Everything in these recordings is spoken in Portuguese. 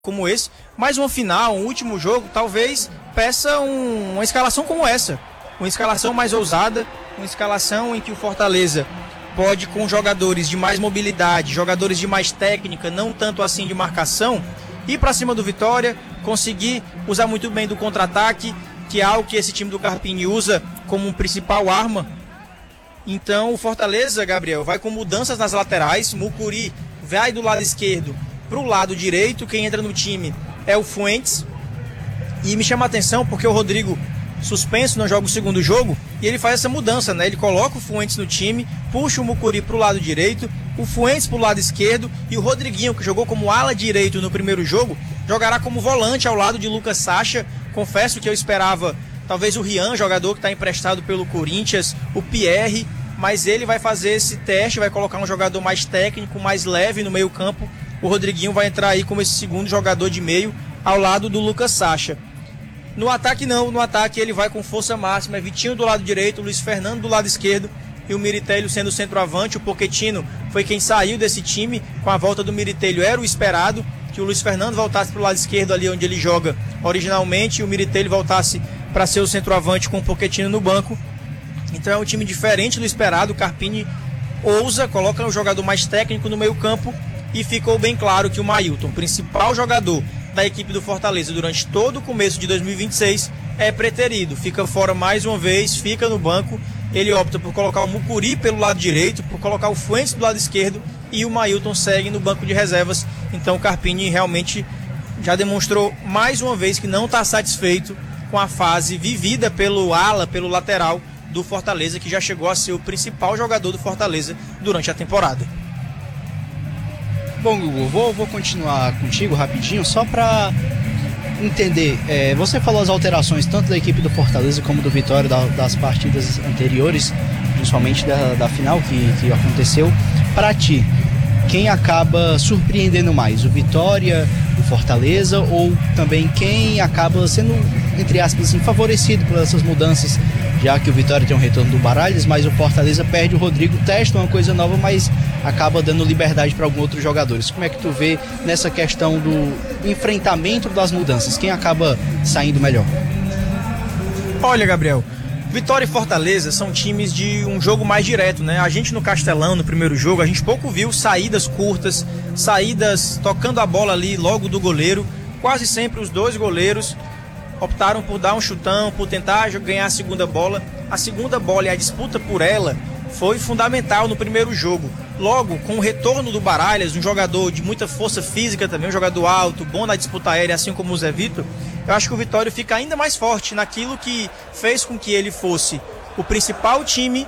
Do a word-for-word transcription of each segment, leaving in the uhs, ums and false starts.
como esse, mas uma final, um último jogo, talvez peça um, uma escalação como essa, uma escalação mais ousada, uma escalação em que o Fortaleza pode, com jogadores de mais mobilidade, jogadores de mais técnica, não tanto assim de marcação, ir para cima do Vitória, conseguir usar muito bem do contra-ataque, que é algo que esse time do Carpini usa como principal arma. Então o Fortaleza, Gabriel, vai com mudanças nas laterais. Mucuri vai do lado esquerdo para o lado direito. Quem entra no time é o Fuentes. E me chama a atenção porque o Rodrigo, suspenso, não joga o segundo jogo, e ele faz essa mudança, né? Ele coloca o Fuentes no time, puxa o Mucuri para o lado direito, o Fuentes para o lado esquerdo, e o Rodriguinho, que jogou como ala direito no primeiro jogo, jogará como volante ao lado de Lucas Sacha. Confesso que eu esperava talvez o Rian, jogador que está emprestado pelo Corinthians, o Pierre, mas ele vai fazer esse teste, vai colocar um jogador mais técnico, mais leve no meio campo. O Rodriguinho vai entrar aí como esse segundo jogador de meio ao lado do Lucas Sacha. No ataque não, no ataque ele vai com força máxima, é Vitinho do lado direito, Luiz Fernando do lado esquerdo e o Miritelho sendo centroavante. O Pochettino foi quem saiu desse time, com a volta do Miritelho era o esperado, que o Luiz Fernando voltasse para o lado esquerdo ali onde ele joga originalmente e o Miritelho voltasse para ser o centroavante com o Pochettino no banco. Então é um time diferente do esperado. O Carpini ousa, coloca um jogador mais técnico no meio campo e ficou bem claro que o Mailton, principal jogador da equipe do Fortaleza durante todo o começo de dois mil e vinte e seis, é preterido, fica fora mais uma vez, fica no banco. Ele opta por colocar o Mucuri pelo lado direito, por colocar o Fuentes do lado esquerdo e o Mailton segue no banco de reservas. Então o Carpini realmente já demonstrou mais uma vez que não está satisfeito com a fase vivida pelo ala, pelo lateral do Fortaleza, que já chegou a ser o principal jogador do Fortaleza durante a temporada. Bom, Gugu, vou, vou continuar contigo rapidinho, só para entender. É, você falou as alterações tanto da equipe do Fortaleza como do Vitória da, das partidas anteriores, principalmente da, da final que, que aconteceu. Para ti, quem acaba surpreendendo mais? O Vitória, o Fortaleza, ou também quem acaba sendo, entre aspas, assim, favorecido por essas mudanças, já que o Vitória tem um retorno do Baralhas, mas o Fortaleza perde o Rodrigo, testa uma coisa nova, mas acaba dando liberdade para alguns outros jogadores. Como é que tu vê nessa questão do enfrentamento das mudanças? Quem acaba saindo melhor? Olha, Gabriel, Vitória e Fortaleza são times de um jogo mais direto, né? A gente no Castelão, no primeiro jogo, a gente pouco viu saídas curtas, saídas tocando a bola ali logo do goleiro. Quase sempre os dois goleiros optaram por dar um chutão, por tentar ganhar a segunda bola. A segunda bola e a disputa por ela foi fundamental no primeiro jogo. Logo, com o retorno do Baralhas, um jogador de muita força física também, um jogador alto, bom na disputa aérea, assim como o Zé Vitor, eu acho que o Vitória fica ainda mais forte naquilo que fez com que ele fosse o principal time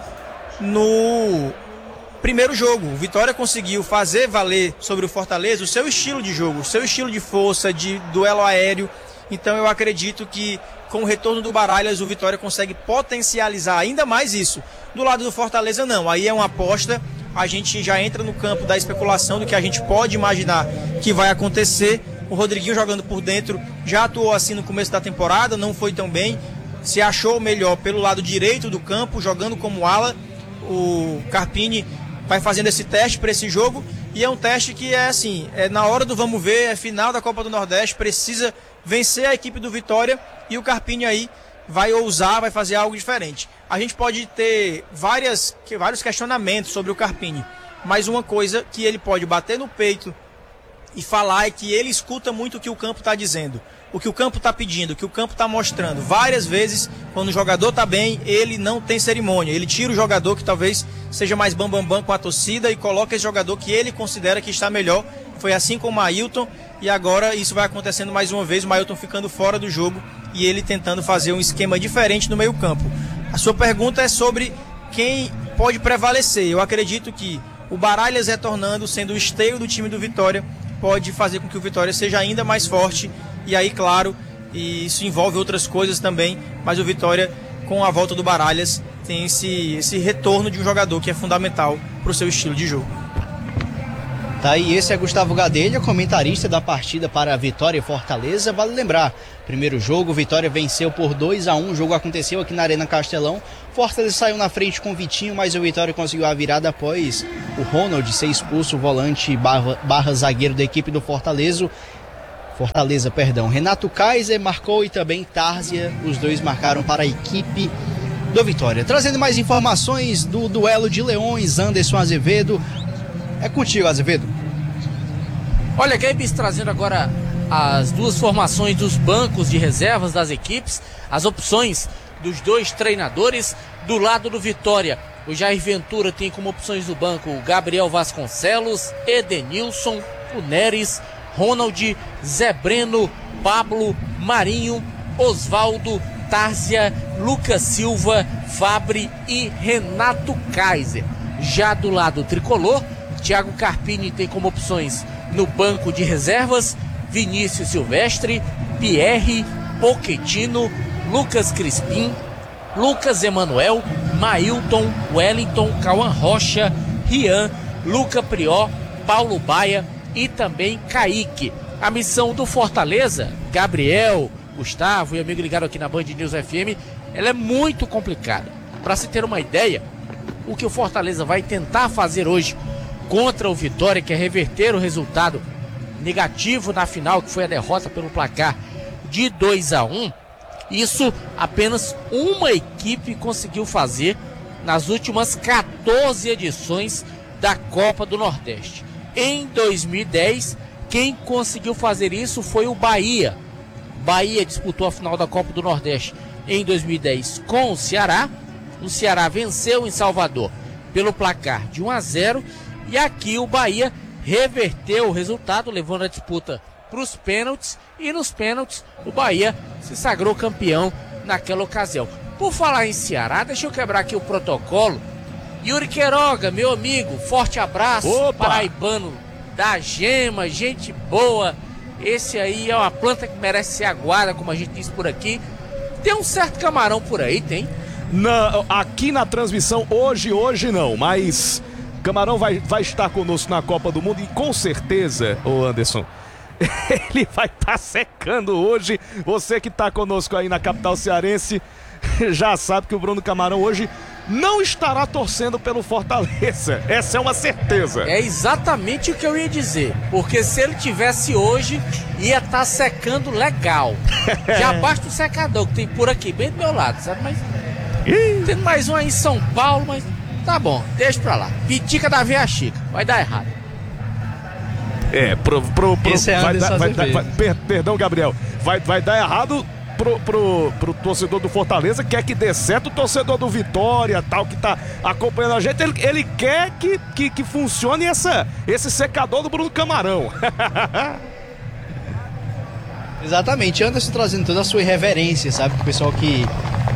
no primeiro jogo. O Vitória conseguiu fazer valer sobre o Fortaleza o seu estilo de jogo, o seu estilo de força, de duelo aéreo. Então eu acredito que com o retorno do Baralhas o Vitória consegue potencializar ainda mais isso. Do lado do Fortaleza não, aí é uma aposta, a gente já entra no campo da especulação do que a gente pode imaginar que vai acontecer. O Rodriguinho jogando por dentro já atuou assim no começo da temporada, não foi tão bem, se achou melhor pelo lado direito do campo, jogando como ala. O Carpini vai fazendo esse teste para esse jogo e é um teste que é assim, é na hora do vamos ver, é final da Copa do Nordeste, precisa vencer a equipe do Vitória e o Carpini aí vai ousar, vai fazer algo diferente. A gente pode ter várias, vários questionamentos sobre o Carpini, mas uma coisa que ele pode bater no peito e falar é que ele escuta muito o que o campo está dizendo, o que o campo está pedindo, o que o campo está mostrando. Várias vezes, quando o jogador está bem, ele não tem cerimônia, ele tira o jogador que talvez seja mais bambambam bam, bam com a torcida e coloca esse jogador que ele considera que está melhor. Foi assim com o Mailton e agora isso vai acontecendo mais uma vez, o Mailton ficando fora do jogo e ele tentando fazer um esquema diferente no meio campo. A sua pergunta é sobre quem pode prevalecer. Eu acredito que o Baralhas retornando, sendo o esteio do time do Vitória, pode fazer com que o Vitória seja ainda mais forte. E aí, claro, e isso envolve outras coisas também, mas o Vitória, com a volta do Baralhas, tem esse, esse retorno de um jogador que é fundamental para o seu estilo de jogo. Tá, e esse é Gustavo Gadelha, comentarista da partida para a Vitória e Fortaleza. Vale lembrar, primeiro jogo, Vitória venceu por dois a um, o jogo aconteceu aqui na Arena Castelão. Fortaleza saiu na frente com o Vitinho, mas o Vitória conseguiu a virada após o Ronald ser expulso, o volante barra, barra zagueiro da equipe do Fortaleza. Fortaleza, perdão. Renato Kaiser marcou e também Tárzia, os dois marcaram para a equipe do Vitória. Trazendo mais informações do duelo de Leões, Anderson Azevedo. É contigo, Azevedo. Olha, Gabs, trazendo agora as duas formações dos bancos de reservas das equipes, as opções dos dois treinadores. Do lado do Vitória, o Jair Ventura tem como opções do banco o Gabriel Vasconcelos, Edenilson, o Neres, Ronald, Zé Breno, Pablo, Marinho, Osvaldo, Tárzia, Lucas Silva, Fabre e Renato Kaiser. Já do lado tricolor, Thiago Carpini tem como opções no banco de reservas Vinícius Silvestre, Pierre, Pochettino, Lucas Crispim, Lucas Emanuel, Mailton, Wellington, Cauã Rocha, Rian, Luca Prió, Paulo Baia e também Kaique. A missão do Fortaleza, Gabriel, Gustavo e amigo ligado aqui na Band News F M, ela é muito complicada. Para se ter uma ideia, o que o Fortaleza vai tentar fazer hoje contra o Vitória, que é reverter o resultado negativo na final, que foi a derrota pelo placar de dois a um, isso apenas uma equipe conseguiu fazer nas últimas quatorze edições da Copa do Nordeste. Em dois mil e dez, quem conseguiu fazer isso foi o Bahia. Bahia disputou a final da Copa do Nordeste em dois mil e dez com o Ceará. O Ceará venceu em Salvador pelo placar de um a zero e aqui o Bahia reverteu o resultado, levando a disputa para os pênaltis, e nos pênaltis o Bahia se sagrou campeão naquela ocasião. Por falar em Ceará, deixa eu quebrar aqui o protocolo. Yuri Queiroga, meu amigo, forte abraço. Opa! Paraibano da Gema, gente boa. Esse aí é uma planta que merece ser aguada, como a gente diz por aqui. Tem um certo camarão por aí, tem? Não, aqui na transmissão, hoje, hoje não, mas Camarão vai, vai estar conosco na Copa do Mundo e com certeza, ô Anderson, ele vai estar tá secando hoje. Você que está conosco aí na capital cearense já sabe que o Bruno Camarão hoje não estará torcendo pelo Fortaleza. Essa é uma certeza. É exatamente o que eu ia dizer, porque se ele tivesse hoje, ia estar tá secando legal. Já basta o secador que tem por aqui, bem do meu lado, sabe? Mas tem mais um aí em São Paulo, mas tá bom, deixa pra lá. Pitica da Veia Chica, vai dar errado. É, pro, pro, pro, Esse é vai, dar, vai, vai, vai, per, perdão, Gabriel, vai, vai dar errado pro, pro, pro torcedor do Fortaleza, quer que dê certo. O torcedor do Vitória, tal, que tá acompanhando a gente, ele, ele quer que, que, que funcione essa, esse secador do Bruno Camarão. Exatamente, Anderson trazendo toda a sua irreverência, sabe? O pessoal que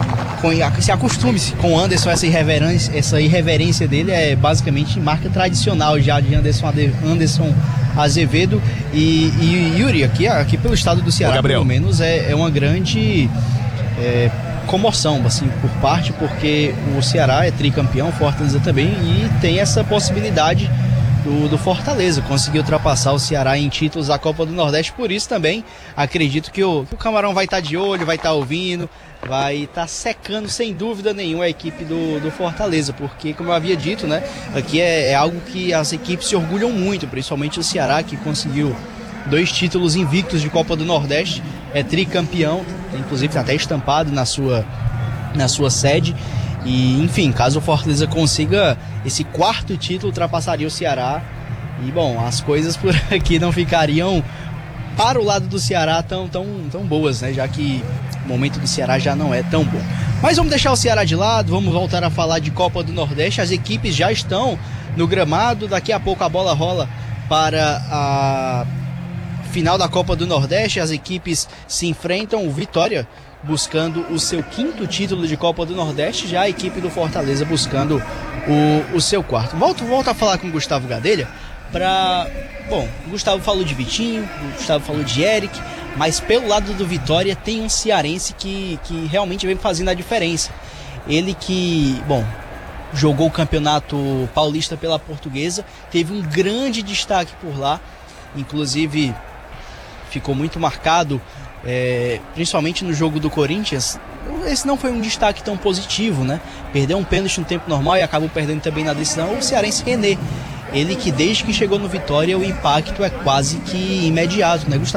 se acostume-se com o Anderson, essa irreverência, essa irreverência dele é basicamente marca tradicional já de Anderson, Anderson Azevedo. E, e Yuri, aqui, aqui pelo estado do Ceará, pelo menos, é, é uma grande é, comoção, assim, por parte, porque o Ceará é tricampeão, Fortaleza também, e tem essa possibilidade do, do Fortaleza conseguir ultrapassar o Ceará em títulos da Copa do Nordeste. Por isso também acredito que o, que o Camarão vai estar tá de olho, vai estar tá ouvindo, vai estar tá secando sem dúvida nenhuma a equipe do, do Fortaleza, porque, como eu havia dito, né, aqui é, é algo que as equipes se orgulham muito, principalmente o Ceará, que conseguiu dois títulos invictos de Copa do Nordeste, é tricampeão, inclusive até estampado na sua, na sua sede. E, enfim, caso o Fortaleza consiga esse quarto título, ultrapassaria o Ceará. E, bom, as coisas por aqui não ficariam para o lado do Ceará tão, tão, tão boas, né? Já que o momento do Ceará já não é tão bom. Mas vamos deixar o Ceará de lado, vamos voltar a falar de Copa do Nordeste. As equipes já estão no gramado, daqui a pouco a bola rola para a final da Copa do Nordeste. As equipes se enfrentam, o Vitória buscando o seu quinto título de Copa do Nordeste, já a equipe do Fortaleza buscando o, o seu quarto. Volto, volto a falar com o Gustavo Gadelha para... Bom, o Gustavo falou de Vitinho, o Gustavo falou de Eric, mas pelo lado do Vitória tem um cearense que, que realmente vem fazendo a diferença. Ele que, bom, jogou o Campeonato Paulista pela Portuguesa, teve um grande destaque por lá, inclusive ficou muito marcado, é, principalmente no jogo do Corinthians. Esse não foi um destaque tão positivo, né? Perdeu um pênalti no tempo normal e acabou perdendo também na decisão. O cearense René, ele que desde que chegou no Vitória o impacto é quase que imediato, né, Gustavo?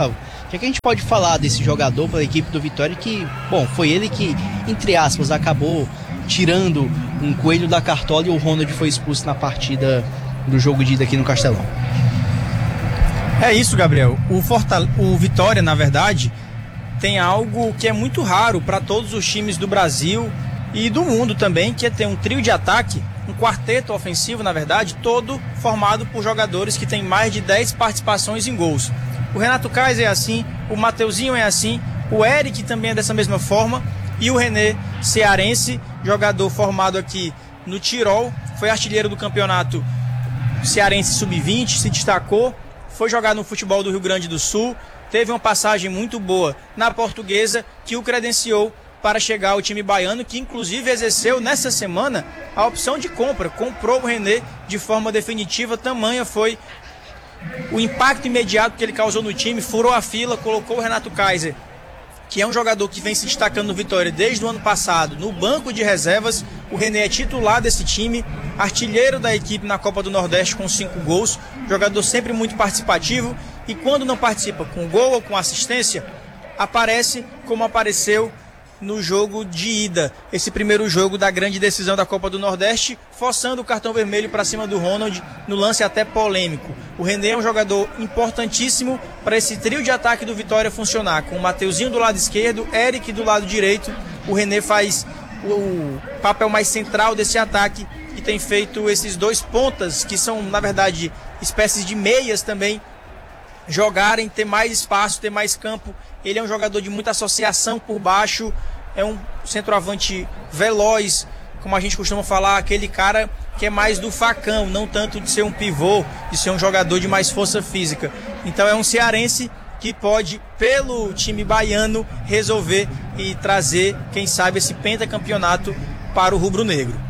que, é que a gente pode falar desse jogador para a equipe do Vitória que, bom, foi ele que, entre aspas, acabou tirando um coelho da cartola e o Ronald foi expulso na partida do jogo de ida aqui no Castelão? É isso, Gabriel. O, Fortal... o Vitória, na verdade, tem algo que é muito raro para todos os times do Brasil e do mundo também, que é ter um trio de ataque, um quarteto ofensivo, na verdade, todo formado por jogadores que têm mais de dez participações em gols. O Renato Kaiser é assim, o Mateuzinho é assim, o Eric também é dessa mesma forma e o René, cearense, jogador formado aqui no Tirol, foi artilheiro do campeonato cearense sub vinte, se destacou, foi jogar no futebol do Rio Grande do Sul, teve uma passagem muito boa na Portuguesa, que o credenciou para chegar ao time baiano, que inclusive exerceu nessa semana a opção de compra, comprou o René de forma definitiva, tamanha foi o impacto imediato que ele causou no time, furou a fila, colocou o Renato Kaiser, que é um jogador que vem se destacando no Vitória desde o ano passado, no banco de reservas. O René é titular desse time, artilheiro da equipe na Copa do Nordeste com cinco gols, jogador sempre muito participativo e quando não participa com gol ou com assistência, aparece como apareceu no jogo de ida, esse primeiro jogo da grande decisão da Copa do Nordeste, forçando o cartão vermelho para cima do Ronald, no lance até polêmico. O René é um jogador importantíssimo para esse trio de ataque do Vitória funcionar, com o Mateuzinho do lado esquerdo, Eric do lado direito. O René faz o papel mais central desse ataque e tem feito esses dois pontas, que são na verdade espécies de meias também, jogarem, ter mais espaço, ter mais campo. Ele é um jogador de muita associação por baixo, é um centroavante veloz, como a gente costuma falar, aquele cara que é mais do facão, não tanto de ser um pivô, de ser um jogador de mais força física. Então é um cearense que pode, pelo time baiano, resolver e trazer, quem sabe, esse pentacampeonato para o rubro-negro.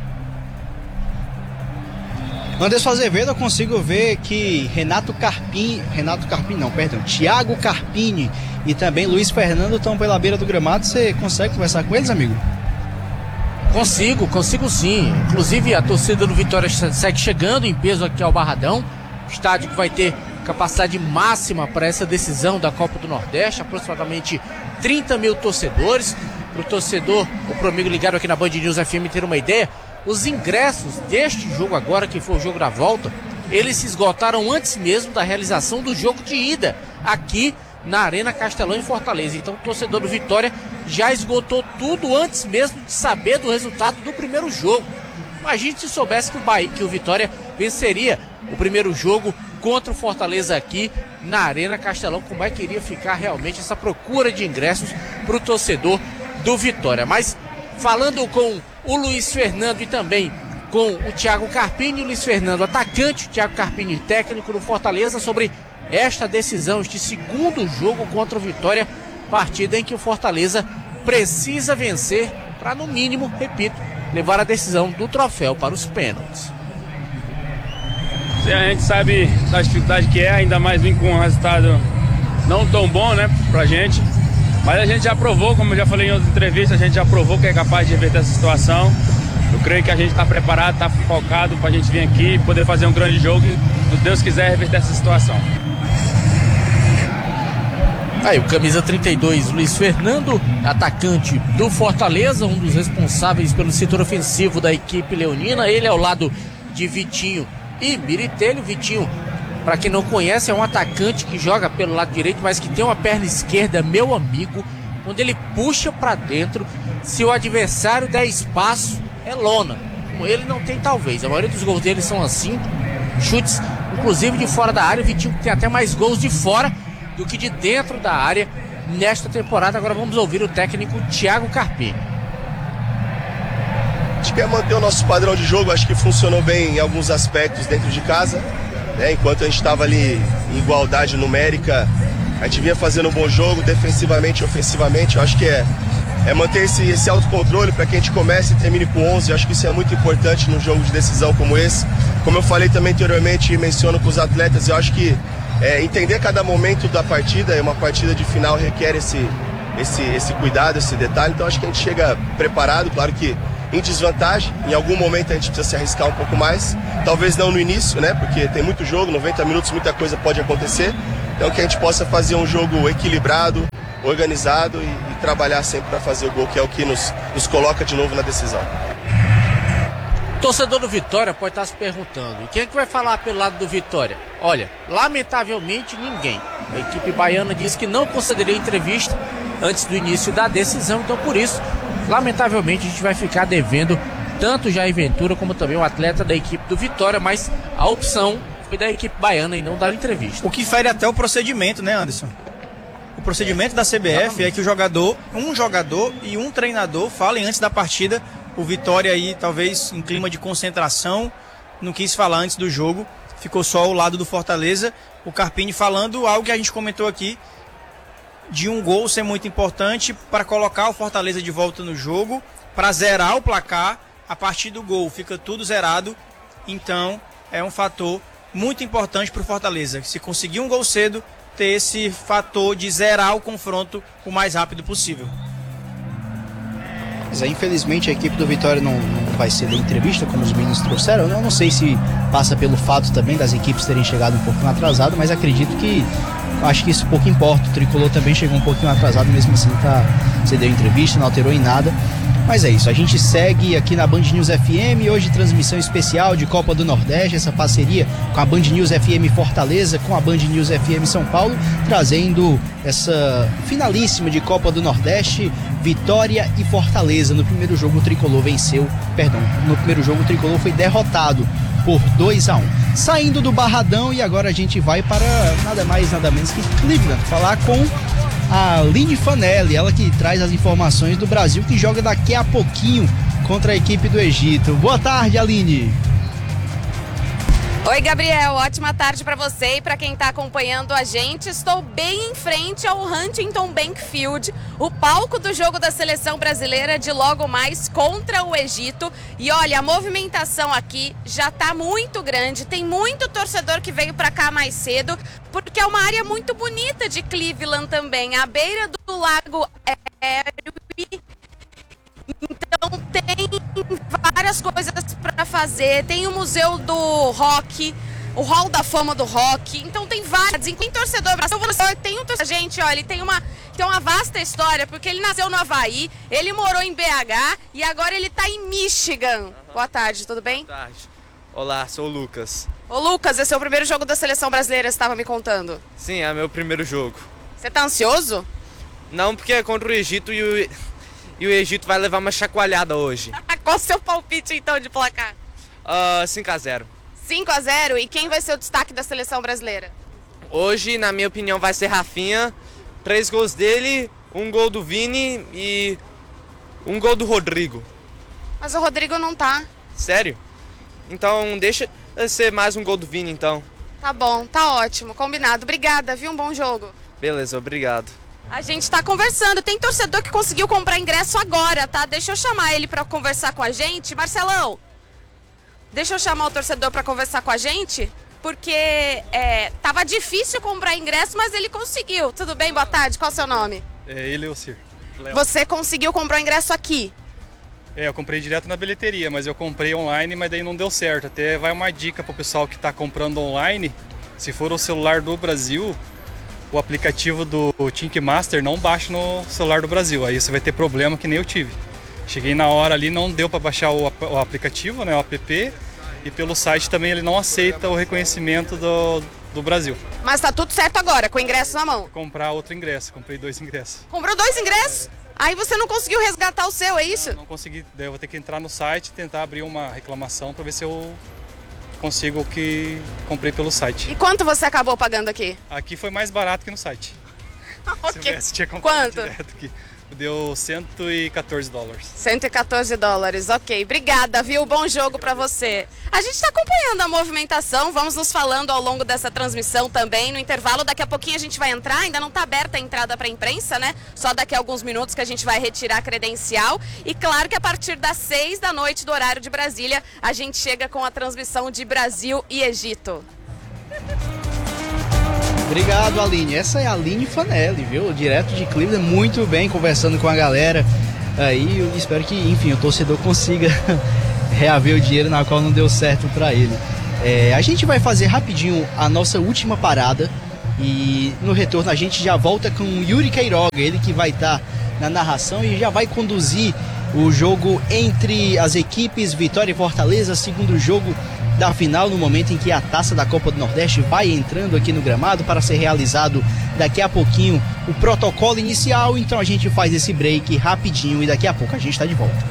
Anderson Azevedo, eu consigo ver que Renato Carpini, Renato Carpini não, perdão, Thiago Carpini e também Luiz Fernando estão pela beira do gramado. Você consegue conversar com eles, amigo? Consigo, consigo sim. Inclusive a torcida do Vitória segue chegando em peso aqui ao Barradão, estádio que vai ter capacidade máxima para essa decisão da Copa do Nordeste, aproximadamente trinta mil torcedores. Para o torcedor, ou para o amigo ligado aqui na Band News F M ter uma ideia, os ingressos deste jogo agora, que foi o jogo da volta, eles se esgotaram antes mesmo da realização do jogo de ida aqui na Arena Castelão em Fortaleza. Então o torcedor do Vitória já esgotou tudo antes mesmo de saber do resultado do primeiro jogo. Imagine se soubesse que o, Bahia, que o Vitória venceria o primeiro jogo contra o Fortaleza aqui na Arena Castelão, como é que iria ficar realmente essa procura de ingressos para o torcedor do Vitória. Mas falando com o Luiz Fernando e também com o Thiago Carpini, o Luiz Fernando atacante, o Thiago Carpini técnico do Fortaleza, sobre esta decisão, este segundo jogo contra o Vitória, partida em que o Fortaleza precisa vencer para, no mínimo, repito, levar a decisão do troféu para os pênaltis. A gente sabe da dificuldade que é, ainda mais vir com um resultado não tão bom, né, pra gente. Mas a gente já provou, como eu já falei em outras entrevistas, a gente já provou que é capaz de reverter essa situação. Eu creio que a gente está preparado, está focado para a gente vir aqui e poder fazer um grande jogo e, se Deus quiser, reverter essa situação. Aí o camisa trinta e dois, Luiz Fernando, atacante do Fortaleza, um dos responsáveis pelo setor ofensivo da equipe leonina. Ele ao lado de Vitinho e Miritelli. Vitinho, para quem não conhece, é um atacante que joga pelo lado direito, mas que tem uma perna esquerda, meu amigo, quando ele puxa para dentro, se o adversário der espaço, é lona. Com ele não tem talvez, a maioria dos gols dele são assim, chutes inclusive de fora da área. O Vitinho tem até mais gols de fora do que de dentro da área nesta temporada. Agora vamos ouvir o técnico Thiago Carpini. A gente quer manter o nosso padrão de jogo, acho que funcionou bem em alguns aspectos dentro de casa, né? Enquanto a gente estava ali em igualdade numérica, a gente vinha fazendo um bom jogo, defensivamente e ofensivamente. Eu acho que é, é manter esse, esse autocontrole para que a gente comece e termine com onze. Eu acho que isso é muito importante num jogo de decisão como esse. Como eu falei também anteriormente e menciono com os atletas, eu acho que é, entender cada momento da partida, uma partida de final requer esse, esse, esse cuidado, esse detalhe. Então acho que a gente chega preparado, claro que em desvantagem, em algum momento a gente precisa se arriscar um pouco mais, talvez não no início, né, porque tem muito jogo, noventa minutos, muita coisa pode acontecer, Então que a gente possa fazer um jogo equilibrado, organizado e, e trabalhar sempre para fazer o gol, que é o que nos, nos coloca de novo na decisão. Torcedor do Vitória pode estar se perguntando, e quem é que vai falar pelo lado do Vitória? Olha, lamentavelmente ninguém. A equipe baiana disse que não concederia entrevista antes do início da decisão, então por isso, lamentavelmente a gente vai ficar devendo tanto o Jair Ventura como também o atleta da equipe do Vitória, mas a opção foi da equipe baiana e não dar entrevista. O que fere até o procedimento, né, Anderson? O procedimento da C B F é que o jogador, um jogador e um treinador falem antes da partida. O Vitória aí, talvez em clima de concentração, não quis falar antes do jogo, ficou só ao lado do Fortaleza. O Carpini falando algo que a gente comentou aqui, de um gol ser muito importante para colocar o Fortaleza de volta no jogo, para zerar o placar. A partir do gol fica tudo zerado, então é um fator muito importante para o Fortaleza. Se conseguir um gol cedo, ter esse fator de zerar o confronto o mais rápido possível. Mas, infelizmente a equipe do Vitória não, não vai ser da entrevista, como os meninos trouxeram. Eu não sei se passa pelo fato também das equipes terem chegado um pouquinho atrasado, mas acredito que, acho que isso pouco importa. O Tricolor também chegou um pouquinho atrasado, mesmo assim tá, você deu entrevista, não alterou em nada. Mas é isso, a gente segue aqui na Band News F M, hoje transmissão especial de Copa do Nordeste, essa parceria com a Band News F M Fortaleza, com a Band News F M São Paulo, trazendo essa finalíssima de Copa do Nordeste, Vitória e Fortaleza. No primeiro jogo o Tricolor venceu, perdão, no primeiro jogo o Tricolor foi derrotado por dois a um. Saindo do Barradão, e agora a gente vai para nada mais, nada menos que Cleveland, falar com a Aline Fanelli, ela que traz as informações do Brasil, que joga daqui a pouquinho contra a equipe do Egito. Boa tarde, Aline. Oi, Gabriel, ótima tarde para você e para quem está acompanhando a gente. Estou bem em frente ao Huntington Bank Field, o palco do jogo da seleção brasileira de logo mais contra o Egito. E olha, a movimentação aqui já está muito grande, tem muito torcedor que veio para cá mais cedo, porque é uma área muito bonita de Cleveland também, à beira do Lago Erie. Então tem várias coisas para fazer, tem o Museu do Rock, o Hall da Fama do Rock, então tem várias, tem torcedor, tem um torcedor, gente, olha, ele tem uma, tem uma vasta história, porque ele nasceu no Havaí, ele morou em B H e agora ele tá em Michigan. Uhum. Boa tarde, tudo bem? Boa tarde. Olá, sou o Lucas. Ô Lucas, esse é o primeiro jogo da seleção brasileira, você estava me contando? Sim, é meu primeiro jogo. Você tá ansioso? Não, porque é contra o Egito e o... E o Egito vai levar uma chacoalhada hoje. Qual o seu palpite, então, de placar? Uh, cinco a zero. cinco a zero? E quem vai ser o destaque da seleção brasileira? Hoje, na minha opinião, vai ser Rafinha. Três gols dele, um gol do Vini e um gol do Rodrigo. Mas o Rodrigo não tá. Sério? Então, deixa ser mais um gol do Vini, então. Tá bom, tá ótimo, combinado. Obrigada, viu? Um bom jogo. Beleza, obrigado. A gente tá conversando, tem torcedor que conseguiu comprar ingresso agora, tá? Deixa eu chamar ele pra conversar com a gente. Marcelão, deixa eu chamar o torcedor pra conversar com a gente, porque é, tava difícil comprar ingresso, mas ele conseguiu. Tudo bem? Boa tarde, qual é o seu nome? É Eleocir. Você conseguiu comprar o ingresso aqui? É, eu comprei direto na bilheteria, mas eu comprei online, mas daí não deu certo. Até vai uma dica pro pessoal que tá comprando online, se for o celular do Brasil, o aplicativo do Ticketmaster não baixa no celular do Brasil, aí você vai ter problema que nem eu tive. Cheguei na hora ali, não deu para baixar o, o aplicativo, né, o app, e pelo site também ele não aceita o reconhecimento do, do Brasil. Mas tá tudo certo agora, com o ingresso na mão? Vou comprar outro ingresso, comprei dois ingressos. Comprou dois ingressos? É. Aí você não conseguiu resgatar o seu, é isso? Não, não consegui, daí eu vou ter que entrar no site e tentar abrir uma reclamação para ver se eu consigo o que comprei pelo site. E quanto você acabou pagando aqui? Aqui foi mais barato que no site. Okay. Se tinha comprado Quanto? direto aqui. Deu cento e quatorze dólares. cento e quatorze dólares, ok. Obrigada, viu? Bom jogo pra você. A gente tá acompanhando a movimentação, vamos nos falando ao longo dessa transmissão também. No intervalo, daqui a pouquinho a gente vai entrar, ainda não tá aberta a entrada pra imprensa, né? Só daqui a alguns minutos que a gente vai retirar a credencial. E claro que a partir das seis da noite do horário de Brasília, a gente chega com a transmissão de Brasil e Egito. Obrigado, Aline. Essa é a Aline Fanelli, viu? Direto de Cleveland, muito bem, conversando com a galera. Aí eu espero que, enfim, o torcedor consiga reaver o dinheiro na qual não deu certo para ele. É, a gente vai fazer rapidinho a nossa última parada E no retorno a gente já volta com o Yuri Queiroga, ele que vai estar na narração e já vai conduzir o jogo entre as equipes Vitória e Fortaleza, segundo jogo da final, no momento em que a Taça da Copa do Nordeste vai entrando aqui no gramado para ser realizado daqui a pouquinho o protocolo inicial. Então a gente faz esse break rapidinho e daqui a pouco a gente está de volta.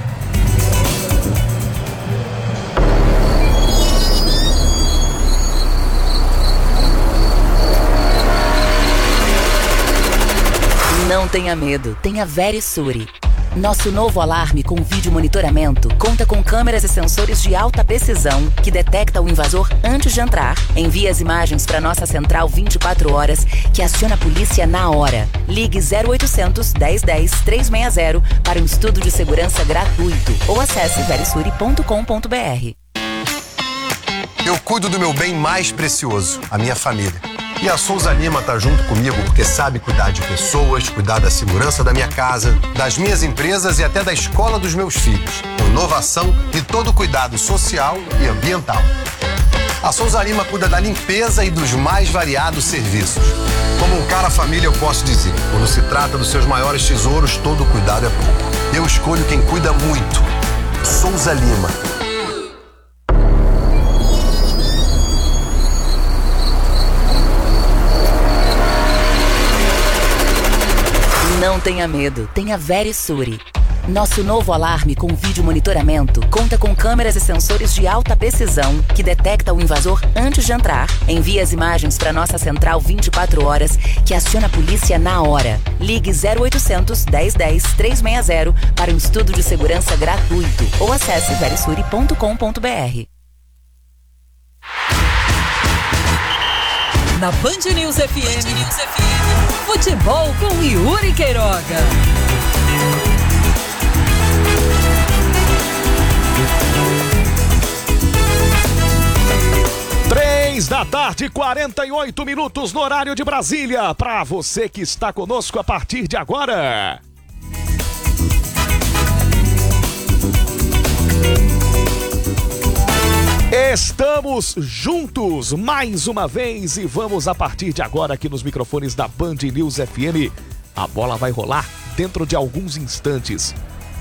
Não tenha medo, tenha Verisure. Nosso novo alarme com vídeo monitoramento conta com câmeras e sensores de alta precisão que detecta o invasor antes de entrar, envia as imagens para nossa central vinte e quatro horas, que aciona a polícia na hora. Ligue zero oitocentos, dez dez, trezentos e sessenta para um estudo de segurança gratuito ou acesse verisure ponto com ponto br. Eu cuido do meu bem mais precioso, a minha família. E a Souza Lima tá junto comigo porque sabe cuidar de pessoas, cuidar da segurança da minha casa, das minhas empresas e até da escola dos meus filhos. Com inovação e todo cuidado social e ambiental. A Souza Lima cuida da limpeza e dos mais variados serviços. Como um cara família, eu posso dizer, quando se trata dos seus maiores tesouros, todo cuidado é pouco. Eu escolho quem cuida muito. Souza Lima. Não tenha medo, tenha Verisure. Nosso novo alarme com vídeo monitoramento conta com câmeras e sensores de alta precisão que detecta o invasor antes de entrar, envia as imagens para nossa central vinte e quatro horas, que aciona a polícia na hora. Ligue zero oitocentos, dez dez, trezentos e sessenta para um estudo de segurança gratuito ou acesse verisure ponto com ponto br. Na Band News F M, Band News F M. Futebol com Yuri Queiroga. Três da tarde, quarenta e oito minutos no horário de Brasília. Para você que está conosco a partir de agora. Estamos juntos mais uma vez e vamos a partir de agora aqui nos microfones da Band News F M. A bola vai rolar dentro de alguns instantes.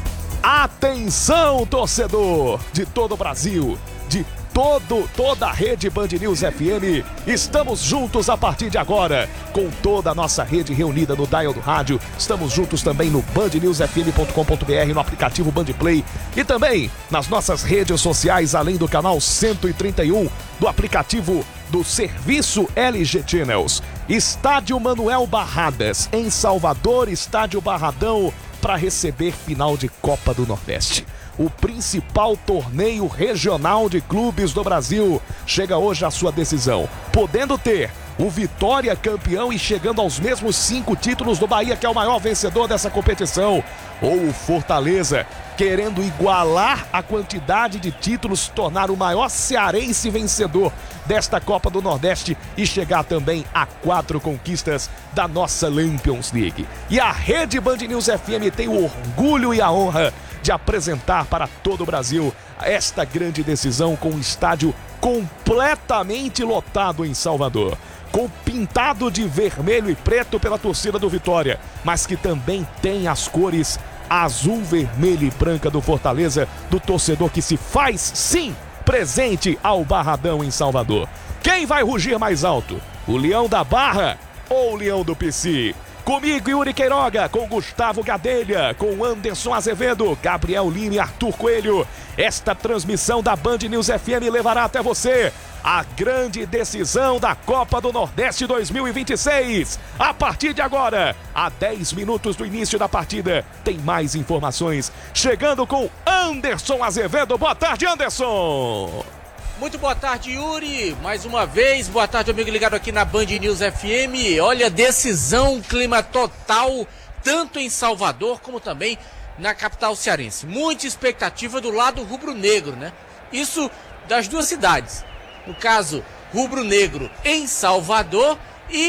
Atenção, torcedor de todo o Brasil, de todo, toda a rede Band News F M. Estamos juntos a partir de agora, com toda a nossa rede reunida no dial do rádio. Estamos juntos também no band news f m ponto com ponto br, no aplicativo Band Play e também nas nossas redes sociais, além do canal cento e trinta e um do aplicativo do serviço L G Channels. Estádio Manuel Barradas, em Salvador, Estádio Barradão, para receber final de Copa do Nordeste. O principal torneio regional de clubes do Brasil chega hoje à sua decisão, podendo ter o Vitória campeão e chegando aos mesmos cinco títulos do Bahia, que é o maior vencedor dessa competição, ou o Fortaleza querendo igualar a quantidade de títulos, se tornar o maior cearense vencedor desta Copa do Nordeste e chegar também a quatro conquistas da nossa Champions League. E a rede Band News F M tem o orgulho e a honra de apresentar para todo o Brasil esta grande decisão com um estádio completamente lotado em Salvador, com pintado de vermelho e preto pela torcida do Vitória, mas que também tem as cores azul, vermelho e branca do Fortaleza, do torcedor que se faz, sim, presente ao Barradão em Salvador. Quem vai rugir mais alto? O Leão da Barra ou o Leão do P C? Comigo, Yuri Queiroga, com Gustavo Gadelha, com Anderson Azevedo, Gabriel Lima e Arthur Coelho. Esta transmissão da Band News F M levará até você a grande decisão da Copa do Nordeste dois mil e vinte e seis. A partir de agora, a dez minutos do início da partida, tem mais informações. Chegando com Anderson Azevedo. Boa tarde, Anderson! Muito boa tarde, Yuri. Mais uma vez, boa tarde, amigo ligado aqui na Band News F M. Olha, decisão, clima total, tanto em Salvador como também na capital cearense. Muita expectativa do lado rubro-negro, né? Isso das duas cidades. No caso, rubro-negro em Salvador e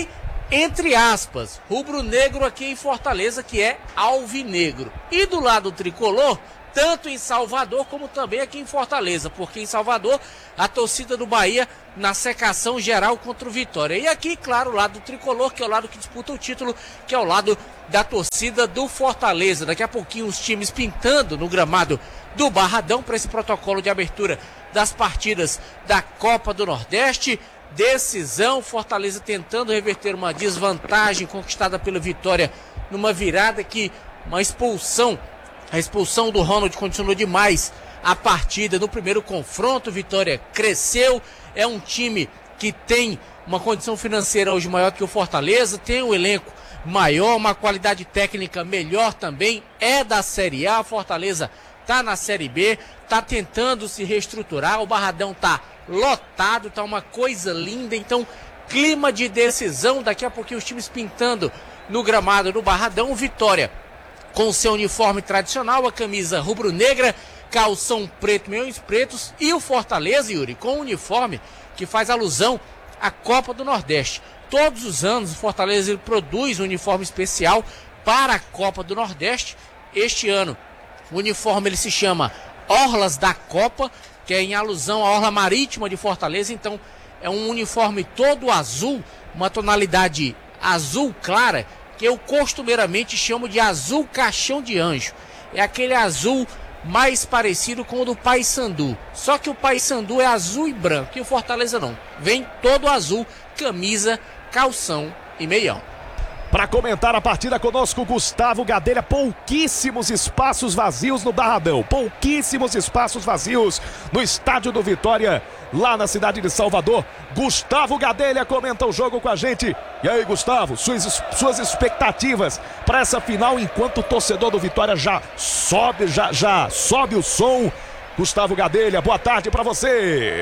entre aspas, rubro-negro aqui em Fortaleza, que é alvinegro. E do lado tricolor, tanto em Salvador como também aqui em Fortaleza, porque em Salvador a torcida do Bahia na secação geral contra o Vitória. E aqui, claro, o lado do tricolor, que é o lado que disputa o título, que é o lado da torcida do Fortaleza. Daqui a pouquinho os times pintando no gramado do Barradão para esse protocolo de abertura das partidas da Copa do Nordeste. Decisão, Fortaleza tentando reverter uma desvantagem conquistada pelo Vitória numa virada que uma expulsão A expulsão do Ronald condicionou demais a partida no primeiro confronto. Vitória cresceu, é um time que tem uma condição financeira hoje maior que o Fortaleza, tem um elenco maior, uma qualidade técnica melhor também, é da Série A. Fortaleza tá na Série B, tá tentando se reestruturar, o Barradão tá lotado, tá uma coisa linda, então clima de decisão, daqui a pouquinho os times pintando no gramado do Barradão. Vitória com seu uniforme tradicional, a camisa rubro-negra, calção preto, meiões pretos, e o Fortaleza, Yuri, com o uniforme que faz alusão à Copa do Nordeste. Todos os anos o Fortaleza ele produz um uniforme especial para a Copa do Nordeste. Este ano o uniforme ele se chama Orlas da Copa, que é em alusão à Orla Marítima de Fortaleza. Então é um uniforme todo azul, uma tonalidade azul clara, que eu costumeiramente chamo de azul caixão de anjo. É aquele azul mais parecido com o do Paysandu. Só que o Paysandu é azul e branco, e o Fortaleza não. Vem todo azul, camisa, calção e meião. Para comentar a partida conosco, Gustavo Gadelha. Pouquíssimos espaços vazios no Barradão. Pouquíssimos espaços vazios no estádio do Vitória, lá na cidade de Salvador. Gustavo Gadelha comenta o jogo com a gente. E aí, Gustavo, suas, suas expectativas para essa final, enquanto o torcedor do Vitória já sobe, já, já sobe o som. Gustavo Gadelha, boa tarde para você.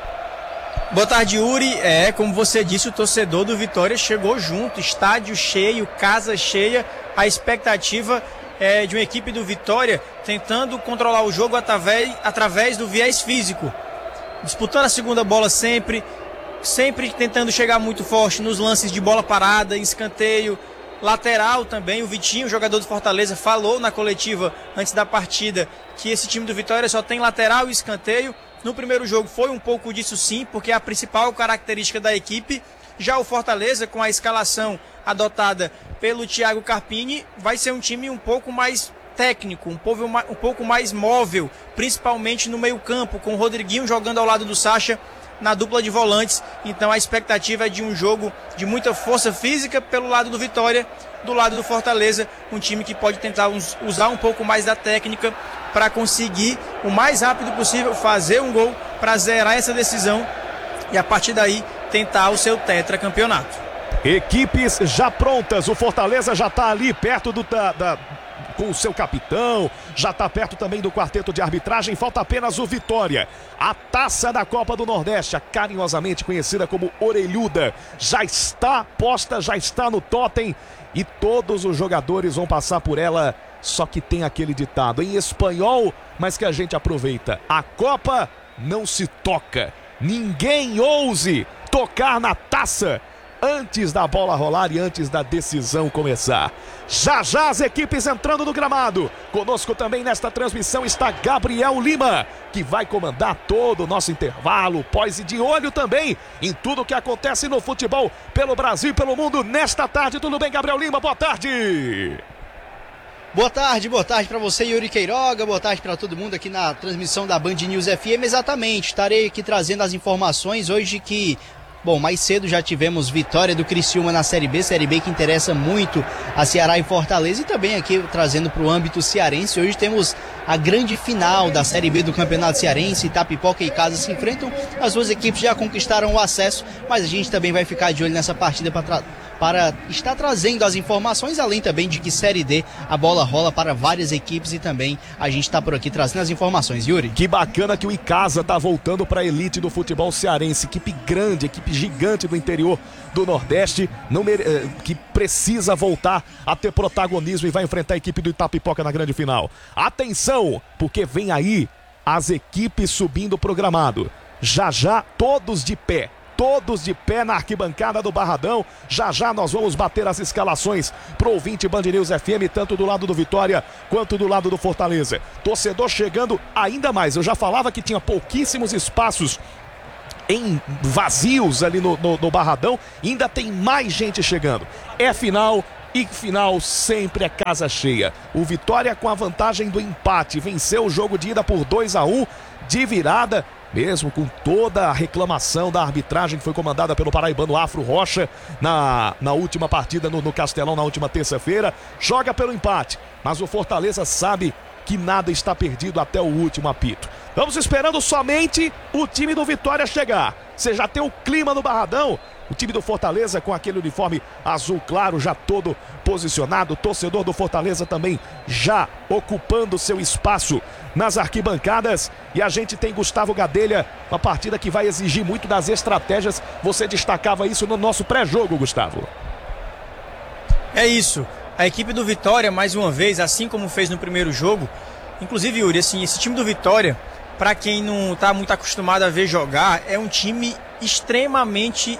Boa tarde, Yuri. É, como você disse, o torcedor do Vitória chegou junto, estádio cheio, casa cheia. A expectativa é de uma equipe do Vitória tentando controlar o jogo através, através do viés físico. Disputando a segunda bola sempre, sempre tentando chegar muito forte nos lances de bola parada, escanteio, lateral também. O Vitinho, jogador do Fortaleza, falou na coletiva antes da partida que esse time do Vitória só tem lateral e escanteio. No primeiro jogo foi um pouco disso sim, porque é a principal característica da equipe. Já o Fortaleza, com a escalação adotada pelo Thiago Carpini, vai ser um time um pouco mais técnico, um pouco, um pouco mais móvel, principalmente no meio campo, com o Rodriguinho jogando ao lado do Sacha na dupla de volantes. Então a expectativa é de um jogo de muita força física pelo lado do Vitória, do lado do Fortaleza, um time que pode tentar usar um pouco mais da técnica para conseguir o mais rápido possível fazer um gol para zerar essa decisão e a partir daí tentar o seu tetracampeonato. Equipes já prontas, o Fortaleza já está ali perto do, da, da, com o seu capitão, já está perto também do quarteto de arbitragem, falta apenas o Vitória. A taça da Copa do Nordeste, a carinhosamente conhecida como Orelhuda, já está posta, já está no totem e todos os jogadores vão passar por ela. Só que tem aquele ditado em espanhol, mas que a gente aproveita: a Copa não se toca. Ninguém ouse tocar na taça antes da bola rolar e antes da decisão começar. Já já as equipes entrando no gramado. Conosco também nesta transmissão está Gabriel Lima, que vai comandar todo o nosso intervalo, pós e de olho também em tudo que acontece no futebol pelo Brasil e pelo mundo nesta tarde. Tudo bem, Gabriel Lima? Boa tarde. Boa tarde, boa tarde para você, Yuri Queiroga, boa tarde para todo mundo aqui na transmissão da Band News F M. Exatamente, estarei aqui trazendo as informações hoje que, bom, mais cedo já tivemos vitória do Criciúma na Série B, Série B que interessa muito a Ceará e Fortaleza, e também aqui trazendo para o âmbito cearense. Hoje temos a grande final da Série B do Campeonato Cearense. Itapipoca e Casa se enfrentam, as duas equipes já conquistaram o acesso, mas a gente também vai ficar de olho nessa partida para tra- para estar trazendo as informações, além também de que Série D a bola rola para várias equipes e também a gente está por aqui trazendo as informações. Yuri, que bacana que o Icasa está voltando para a elite do futebol cearense, equipe grande, equipe gigante do interior do Nordeste, não mere... que precisa voltar a ter protagonismo e vai enfrentar a equipe do Itapipoca na grande final. Atenção, porque vem aí as equipes subindo o programado. Já já todos de pé, todos de pé na arquibancada do Barradão. Já já nós vamos bater as escalações pro ouvinte Band News F M, tanto do lado do Vitória quanto do lado do Fortaleza. Torcedor chegando ainda mais. Eu já falava que tinha pouquíssimos espaços em vazios ali no, no, no Barradão. Ainda tem mais gente chegando. É final. E final sempre é casa cheia. O Vitória com a vantagem do empate venceu o jogo de ida por dois a um de virada, mesmo com toda a reclamação da arbitragem que foi comandada pelo paraibano Afro Rocha na, na última partida no, no Castelão, na última terça-feira. Joga pelo empate, mas o Fortaleza sabe que nada está perdido até o último apito. Estamos esperando somente o time do Vitória chegar. Você já tem o clima no Barradão. O time do Fortaleza com aquele uniforme azul claro já todo posicionado. O torcedor do Fortaleza também já ocupando seu espaço nas arquibancadas. E a gente tem Gustavo Gadelha, uma partida que vai exigir muito das estratégias. Você destacava isso no nosso pré-jogo, Gustavo. É isso. A equipe do Vitória, mais uma vez, assim como fez no primeiro jogo. Inclusive, Yuri, assim, esse time do Vitória, para quem não está muito acostumado a ver jogar, é um time extremamente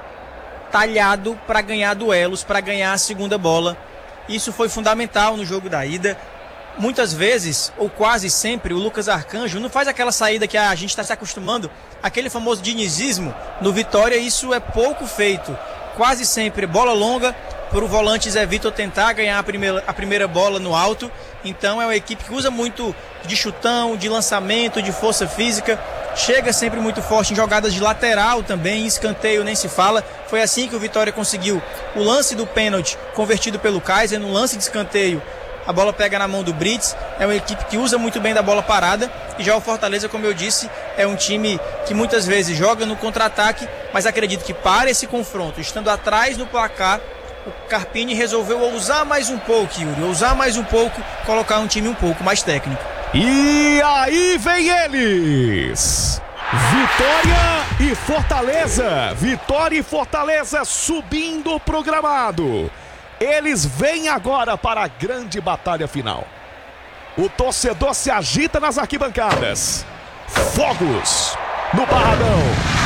talhado para ganhar duelos, para ganhar a segunda bola. Isso foi fundamental no jogo da ida. Muitas vezes, ou quase sempre, o Lucas Arcanjo não faz aquela saída que a gente está se acostumando, aquele famoso dinizismo. No Vitória isso é pouco feito. Quase sempre bola longa para o volante Zé Vitor tentar ganhar a primeira, a primeira bola no alto. Então é uma equipe que usa muito de chutão, de lançamento, de força física. Chega sempre muito forte em jogadas de lateral também, escanteio nem se fala. Foi assim que o Vitória conseguiu o lance do pênalti convertido pelo Kaiser. No lance de escanteio, a bola pega na mão do Brits. É uma equipe que usa muito bem da bola parada. E já o Fortaleza, como eu disse, é um time que muitas vezes joga no contra-ataque, mas acredito que para esse confronto, estando atrás no placar, o Carpini resolveu ousar mais um pouco, Yuri, ousar mais um pouco, colocar um time um pouco mais técnico. E aí vem eles! Vitória e Fortaleza! Vitória e Fortaleza subindo pro gramado. Eles vêm agora para a grande batalha final. O torcedor se agita nas arquibancadas. Fogos no Barradão.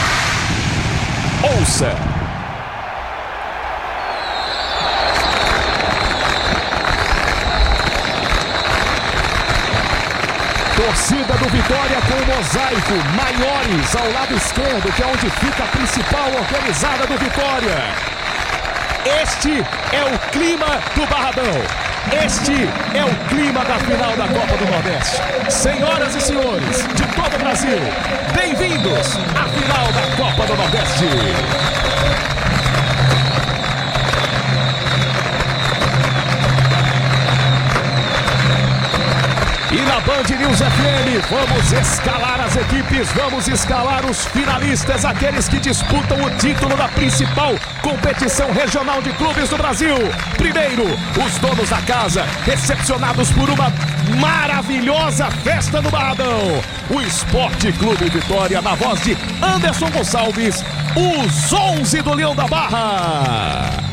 Ouça! Torcida do Vitória com o mosaico maiores ao lado esquerdo, que é onde fica a principal organizada do Vitória. Este é o clima do Barradão. Este é o clima da final da Copa do Nordeste. Senhoras e senhores de todo o Brasil, bem-vindos à final da Copa do Nordeste. E na Band News F M, vamos escalar as equipes, vamos escalar os finalistas, aqueles que disputam o título da principal competição regional de clubes do Brasil. Primeiro, os donos da casa, recepcionados por uma maravilhosa festa no Barradão. O Esporte Clube Vitória, na voz de Anderson Gonçalves, os onze do Leão da Barra.